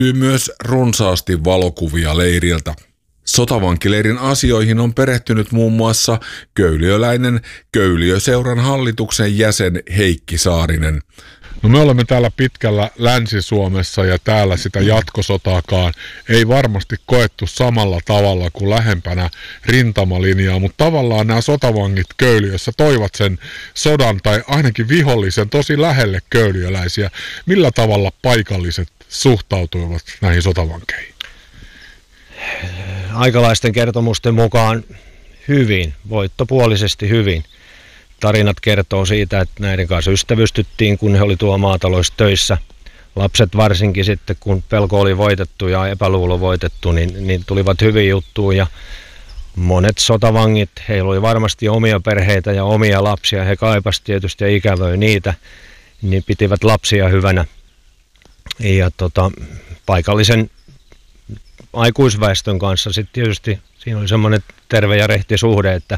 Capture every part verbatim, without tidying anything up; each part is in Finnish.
Myös runsaasti valokuvia leiriltä. Sotavankileirin asioihin on perehtynyt muun muassa köyliöläinen Köyliöseuran hallituksen jäsen Heikki Saarinen. No me olemme täällä pitkällä Länsi-Suomessa ja täällä sitä jatkosotaakaan ei varmasti koettu samalla tavalla kuin lähempänä rintamalinjaa, mutta tavallaan nämä sotavangit Köyliössä toivat sen sodan tai ainakin vihollisen tosi lähelle köyliöläisiä. Millä tavalla paikalliset suhtautuivat näihin sotavankeihin? Aikalaisten kertomusten mukaan hyvin, voittopuolisesti hyvin. Tarinat kertoo siitä, että näiden kanssa ystävystyttiin, kun he oli tuolla maataloissa töissä. Lapset varsinkin sitten, kun pelko oli voitettu ja epäluulo voitettu, niin, niin tulivat hyvin juttuun. Ja monet sotavangit, heillä oli varmasti omia perheitä ja omia lapsia. He kaipasivat tietysti ja ikävöi niitä, niin pitivät lapsia hyvänä. Ja tota, paikallisen aikuisväestön kanssa sitten tietysti siinä oli semmoinen terve ja rehti suhde, että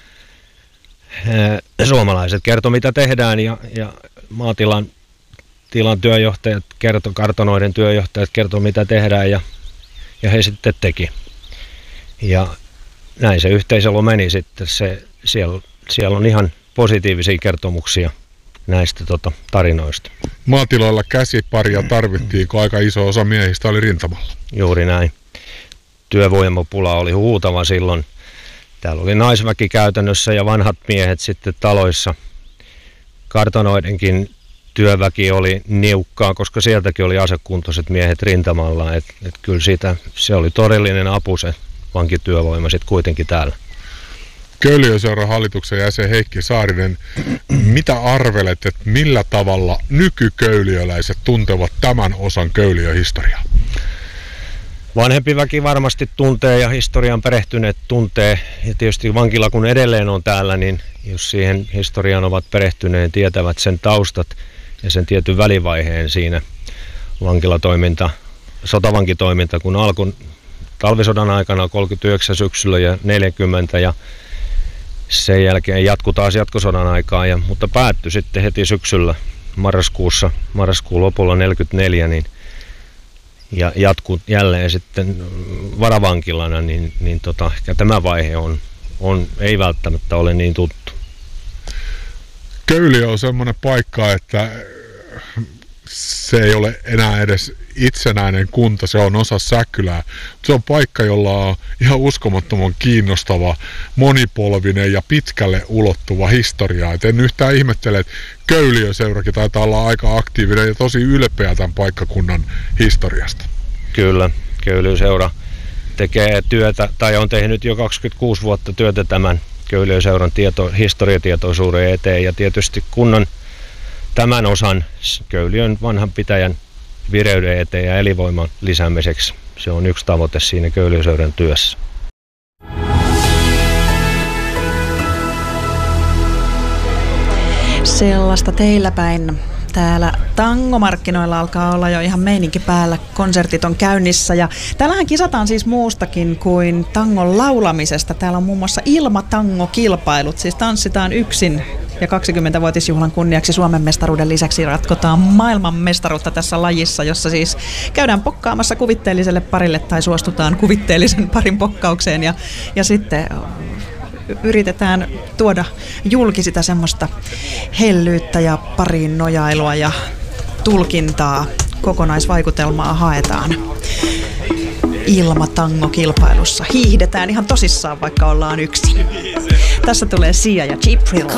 suomalaiset kertoi mitä tehdään ja, ja maatilan tilan työjohtajat kertoi, kartanoiden työjohtajat kertoi mitä tehdään ja, ja he sitten teki. Ja näin se yhteiselo meni sitten. Se, siellä, siellä on ihan positiivisia kertomuksia näistä tota, tarinoista. Maatiloilla käsiparia tarvittiin, kun aika iso osa miehistä oli rintamalla. Juuri näin. Työvoimapula oli huutava silloin. Täällä oli naisväki käytännössä ja vanhat miehet sitten taloissa. Kartanoidenkin työväki oli niukkaa, koska sieltäkin oli asekuntoiset miehet rintamalla. Et, et kyllä siitä, se oli todellinen apu se vankityövoima sitten kuitenkin täällä. Köyliöseuran hallituksen jäsen Heikki Saarinen, mitä arvelet, että millä tavalla nykyköyliöläiset tuntevat tämän osan Köyliö-historiaa? Vanhempi väki varmasti tuntee ja historian perehtyneet tuntee. Ja tietysti vankila kun edelleen on täällä, niin jos siihen historiaan ovat perehtyneet, tietävät sen taustat ja sen tietyn välivaiheen siinä vankilatoiminta, sotavankitoiminta, kun alkoi talvisodan aikana kolmekymmentäyhdeksän syksyllä ja neljäkymmentä ja sen jälkeen jatkui taas jatkosodan aikaa, ja, mutta päättyi sitten heti syksyllä marraskuussa, marraskuun lopulla neljäkymmentäneljä, niin ja jatkuu jälleen sitten varavankilana, niin, niin tota, ehkä tämä vaihe on, on, ei välttämättä ole niin tuttu. Köyliö on semmoinen paikka, että se ei ole enää edes itsenäinen kunta, se on osa Säkylää. Se on paikka, jolla on ihan uskomattoman kiinnostava, monipolvinen ja pitkälle ulottuva historia. Et en yhtään ihmettele, että Köyliöseurakin taitaa olla aika aktiivinen ja tosi ylpeä tämän paikkakunnan historiasta. Kyllä, Köyliöseura tekee työtä, tai on tehnyt jo kaksikymmentäkuusi vuotta työtä tämän Köyliöseuran tieto, historiatietoisuuden eteen, ja tietysti kunnan tämän osan Köyliön vanhan pitäjän vireyden eteen ja elinvoiman lisäämiseksi. Se on yksi tavoite siinä Köyliöseuran työssä. Sellaista teillä päin. Täällä tangomarkkinoilla alkaa olla jo ihan meininki päällä, konsertit on käynnissä ja täällähän kisataan siis muustakin kuin tangon laulamisesta. Täällä on muun muassa ilmatangokilpailut, siis tanssitaan yksin ja kaksikymmenvuotisjuhlan kunniaksi Suomen mestaruuden lisäksi ratkotaan maailman mestaruutta tässä lajissa, jossa siis käydään pokkaamassa kuvitteelliselle parille tai suostutaan kuvitteellisen parin pokkaukseen ja, ja sitten yritetään tuoda julki sitä semmoista hellyyttä ja pariin nojailua ja tulkintaa, kokonaisvaikutelmaa haetaan. Ilmatangokilpailussa hiihdetään ihan tosissaan, vaikka ollaan yksin. Tässä tulee Sia ja Cheap Thrill.